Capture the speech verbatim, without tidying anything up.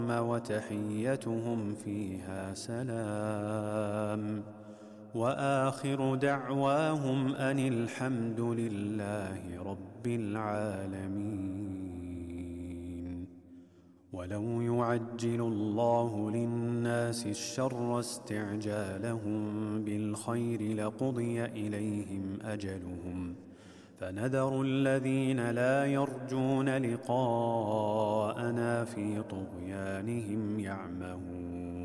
وتحيتهم فيها سلام وآخر دعواهم أن الحمد لله رب العالمين. ولو يعجل الله للناس الشر استعجالهم بالخير لقضي إليهم أجلهم فنذر الذين لا يرجون لقاءنا في طغيانهم يعمهون.